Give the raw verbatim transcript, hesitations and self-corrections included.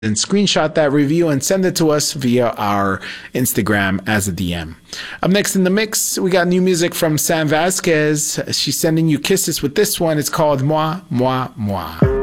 and screenshot that review and send it to us via our Instagram as a D M. Up next in the mix, we got new music from Sam Vasquez. She's sending you kisses with this one. It's called Moi, Moi, Moi.